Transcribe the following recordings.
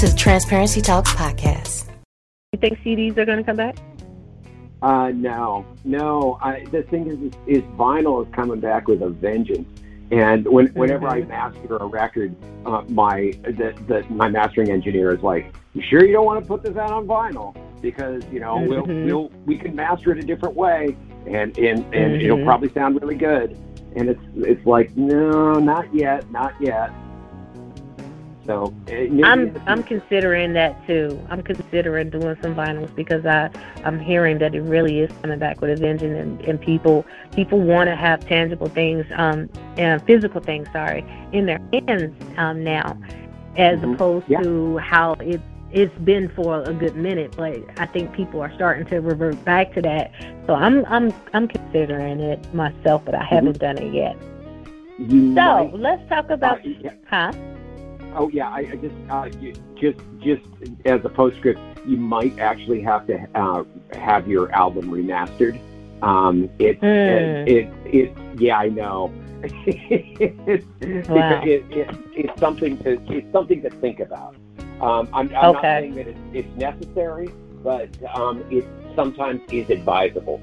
to the Transparency Talks podcast. You think CDs are going to come back? No. The thing is vinyl is coming back with a vengeance. And whenever I master a record, my mastering engineer is like, "You sure you don't want to put this out on vinyl? Because we can master it a different way, and it'll probably sound really good." And it's like, no, not yet. So I'm considering that too. I'm considering doing some vinyls because I'm hearing that it really is coming back with a vengeance, and people want to have tangible things, physical things, in their hands now, as opposed to how it's been for a good minute. But I think people are starting to revert back to that. So I'm considering it myself, but I haven't done it yet. Let's talk about Oh yeah, I just as a postscript, you might actually have to have your album remastered. Yeah, I know. It's something to think about. I'm not saying that it's necessary, but it sometimes is advisable.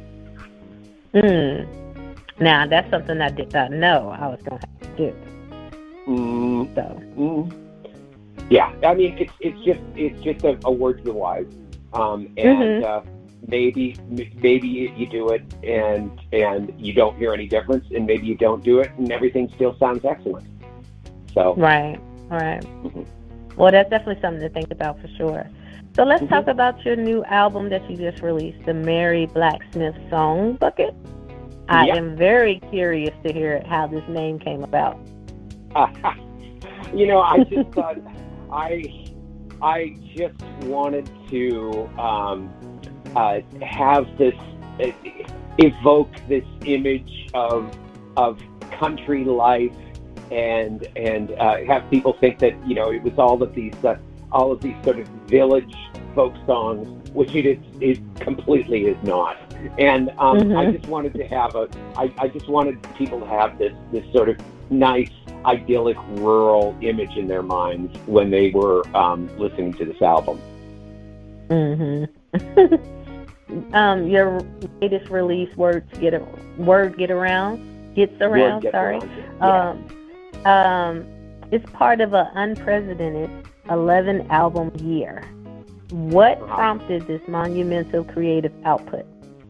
Now that's something I did not know I was going to have to do. Yeah, I mean it's just a word to the wise, maybe you do it and you don't hear any difference, and maybe you don't do it and everything still sounds excellent. So right. Well, that's definitely something to think about for sure. So let's talk about your new album that you just released, the Mary Blacksmith Song Bucket. I am very curious to hear how this name came about. I just thought I just wanted to have this evoke this image of country life and have people think that it was all of these sort of village folk songs, which it completely is not. And I just wanted to have I just wanted people to have this sort of nice, idyllic, rural image in their minds when they were listening to this album. Your latest release, Word Gets Around. It's part of an unprecedented 11 album year. What prompted this monumental creative output?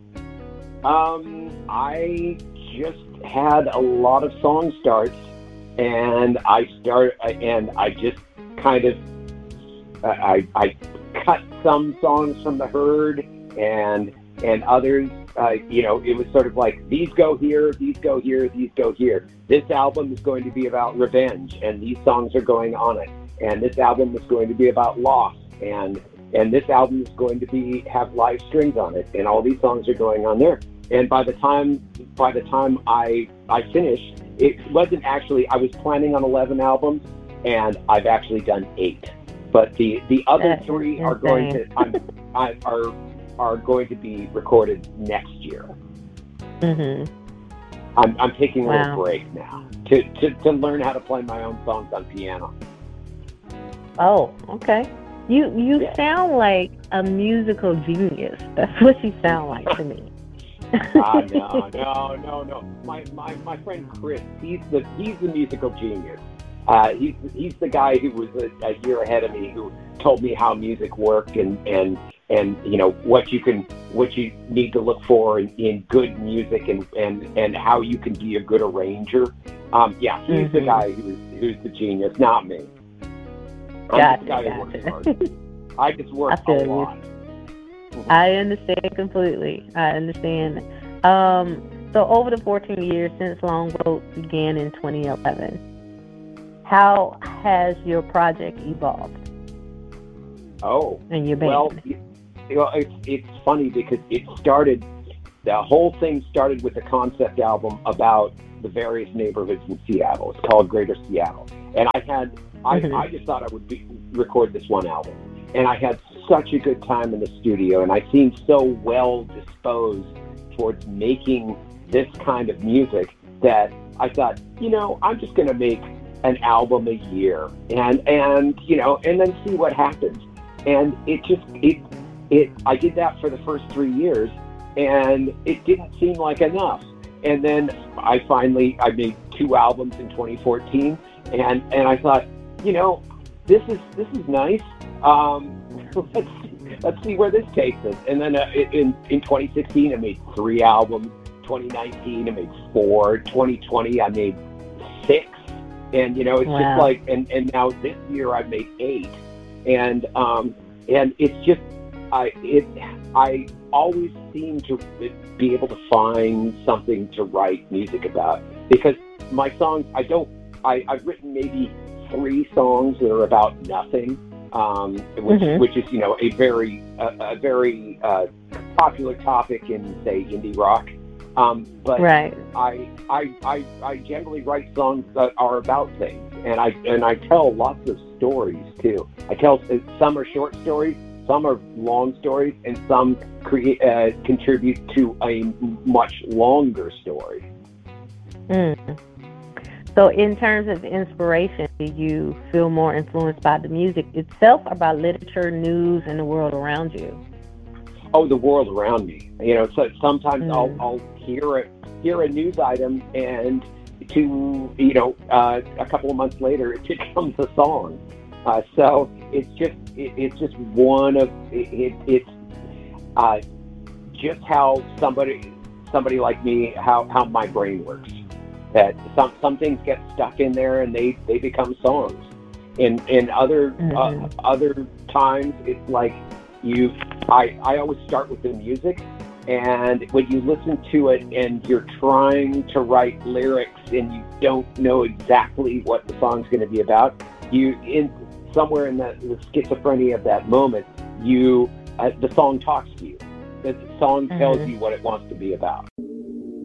I just had a lot of song starts, and I just kind of I cut some songs from the herd, and others. It was sort of like, these go here, these go here, these go here. This album is going to be about revenge, and these songs are going on it. And this album is going to be about loss, and this album is going to have live strings on it, and all these songs are going on there. And by the time I finished, it wasn't actually, I was planning on 11 albums, and I've actually done 8. But the other 3 are going to are going to be recorded next year. I'm taking a little break now to learn how to play my own songs on piano. Oh, okay. You sound like a musical genius. That's what you sound like to me. No. My friend Chris, he's the musical genius. He's the guy who was a year ahead of me, who told me how music worked and what you need to look for in good music and how you can be a good arranger. He's the guy who's the genius, not me. I'm the guy who works hard. I just work a lot. I understand completely. I understand. So over the 14 years since Longboat began in 2011, how has your project evolved? Oh, and your band? Well, it's funny because the whole thing started with a concept album about the various neighborhoods in Seattle. It's called Greater Seattle. And I just thought I would record this one album. And I had such a good time in the studio, and I seemed so well disposed towards making this kind of music that I thought, I'm just going to make an album a year, and you know, and then see what happens. And I did that for the first 3 years, and it didn't seem like enough. And then I made 2 albums in 2014, and I thought, you know, this is nice. Let's see where this takes us. And then in 2016, I made 3 albums. 2019, I made 4. 2020, I made 6. And you know, it's just like, and now this year I've made 8. And it's just, I always seem to be able to find something to write music about, because my songs, I've written maybe 3 songs that are about nothing, which is, you know, a very popular topic in, say, indie rock. But right. I generally write songs that are about things, and I tell lots of stories too. Some are short stories, some are long stories, and some contribute to a much longer story. So in terms of inspiration, do you feel more influenced by the music itself or by literature, news, and the world around you? Oh, the world around me. You know, so sometimes I'll hear a news item, and a couple of months later, it becomes a song. So it's just one of it's just how somebody like me, how my brain works. That some things get stuck in there and they become songs. In other times, it's like I always start with the music, and when you listen to it and you're trying to write lyrics and you don't know exactly what the song's going to be about, somewhere in the schizophrenia of that moment, the song talks to you. The song tells you what it wants to be about.